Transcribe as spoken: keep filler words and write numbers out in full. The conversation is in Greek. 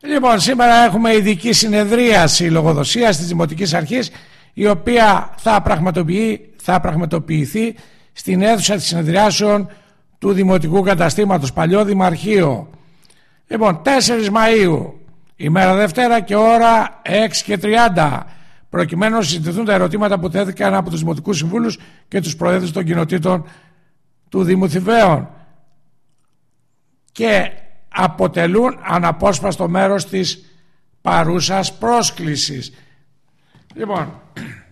Λοιπόν, σήμερα έχουμε ειδική συνεδρίαση λογοδοσίας της Δημοτικής Αρχής, η οποία θα, πραγματοποιεί, θα πραγματοποιηθεί στην αίθουσα της συνεδριάσεων του Δημοτικού Καταστήματος Παλιό Δημαρχείο. Λοιπόν, τέσσερις Μαΐου, ημέρα Δευτέρα και ώρα έξι και τριάντα, προκειμένου να συζητηθούν τα ερωτήματα που θέθηκαν από τους Δημοτικούς Συμβούλους και τους Προέδρους των Κοινοτήτων του Δήμου Θηβαίων και αποτελούν αναπόσπαστο μέρος της παρούσας πρόσκλησης. Λοιπόν,